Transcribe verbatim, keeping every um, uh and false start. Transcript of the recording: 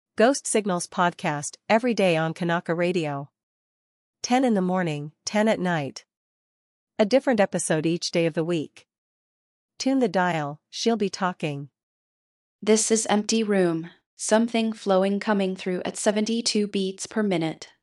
Ghost Signals podcast every day on Kanaka Radio. ten in the morning, ten at night. A different episode each day of the week. Tune the dial, she'll be talking. This is Empty Room, something flowing coming through at seventy-two beats per minute.